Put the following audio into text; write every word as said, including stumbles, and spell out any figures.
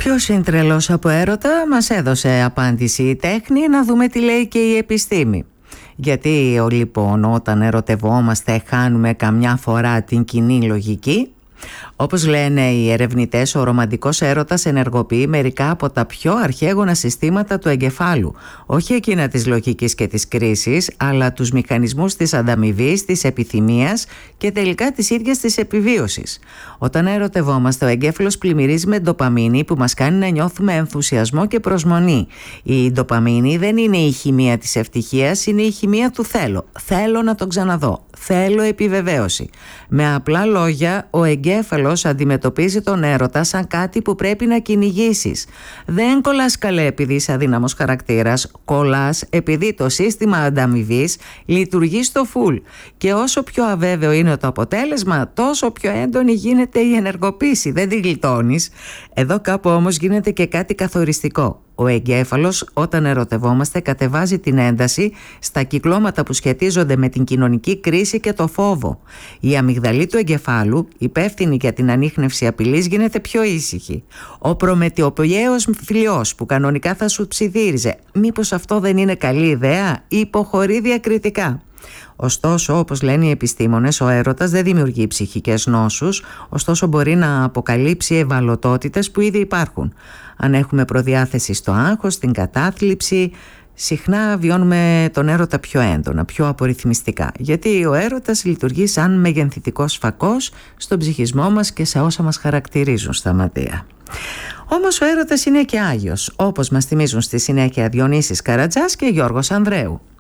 Ποιος είναι τρελός από έρωτα? Μας έδωσε απάντηση η τέχνη, να δούμε τι λέει και η επιστήμη. Γιατί λοιπόν όταν ερωτευόμαστε χάνουμε καμιά φορά την κοινή λογική? Όπως λένε οι ερευνητές, ο ρομαντικός έρωτας ενεργοποιεί μερικά από τα πιο αρχαίγωνα συστήματα του εγκεφάλου. Όχι εκείνα της λογικής και της κρίσης, αλλά τους μηχανισμούς της ανταμοιβής, της επιθυμίας και τελικά της ίδιας της επιβίωσης. Όταν ερωτευόμαστε, ο εγκέφαλος πλημμυρίζει με ντοπαμίνη που μας κάνει να νιώθουμε ενθουσιασμό και προσμονή. Η ντοπαμίνη δεν είναι η χημεία της ευτυχίας, είναι η χημεία του θέλω. Θέλω να τον ξαναδώ. Θέλω επιβεβαίωση. Με απλά λόγια, ο εγκέφαλος αντιμετωπίζει τον έρωτα σαν κάτι που πρέπει να κυνηγήσεις. Δεν κολλάς καλέ επειδή είσαι αδύναμος χαρακτήρας, κολλάς επειδή το σύστημα ανταμοιβής λειτουργεί στο φουλ. Και όσο πιο αβέβαιο είναι το αποτέλεσμα, τόσο πιο έντονη γίνεται η ενεργοποίηση. Δεν τη γλιτώνεις. Εδώ κάπου όμως γίνεται και κάτι καθοριστικό. Ο εγκέφαλος όταν ερωτευόμαστε κατεβάζει την ένταση στα κυκλώματα που σχετίζονται με την κοινωνική κρίση και το φόβο. Η αμυγδαλή του εγκεφάλου, υπεύθυνη για την ανίχνευση απειλής, γίνεται πιο ήσυχη. Ο προμετειοποιαίος φιλιός που κανονικά θα σου ψιθύριζε μήπως αυτό δεν είναι καλή ιδέα, υποχωρεί διακριτικά. Ωστόσο, όπως λένε οι επιστήμονες, ο έρωτας δεν δημιουργεί ψυχικές νόσους, ωστόσο μπορεί να αποκαλύψει ευαλωτότητες που ήδη υπάρχουν. Αν έχουμε προδιάθεση στο άγχος, στην κατάθλιψη, συχνά βιώνουμε τον έρωτα πιο έντονα, πιο απορριθμιστικά, γιατί ο έρωτας λειτουργεί σαν μεγενθητικός φακός στον ψυχισμό μας και σε όσα μας χαρακτηρίζουν σταματία. Όμως ο έρωτας είναι και άγιος, όπως μας θυμίζουν στη συνέχεια Διονύσης Καρατζάς και Γιώργος Ανδρέου.